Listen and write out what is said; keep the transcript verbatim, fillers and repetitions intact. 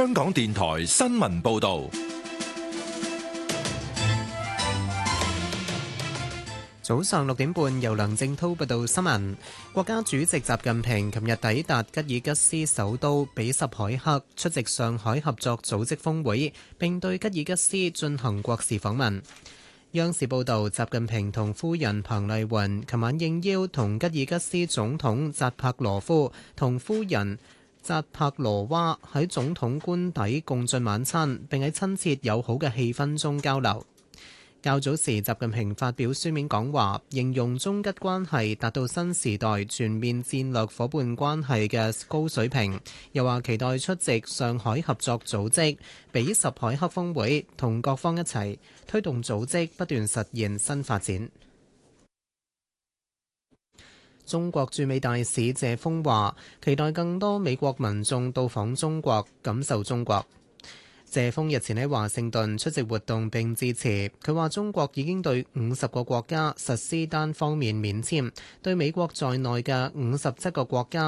香港電台新聞報道。 早上六點半，由梁正濤報道新聞。國家主席習近平琴日抵達吉爾吉斯首都比什凱克，出席上海合作組織峰會，並對吉爾吉斯進行國事訪問。央視報道，習近平同夫人彭麗媛琴晚應邀同吉爾吉斯總統扎帕羅夫同夫人扎帕羅娃喺總統官邸共進晚餐，並喺親切友好嘅氣氛中交流。較早時，習近平發表書面講話，形容中吉關係達到新時代全面戰略夥伴關係嘅高水平，又話期待出席上海合作組織比什凱克峰會，同各方一齊推動組織不斷實現新發展。中國駐美大使謝鋒話，期待更多美國民眾到訪中國，感受中國。謝鋒日前喺華盛頓出席活動並致辭，佢話中國已經對五十個國家實施單方面免簽，對美國在內嘅五十七個國家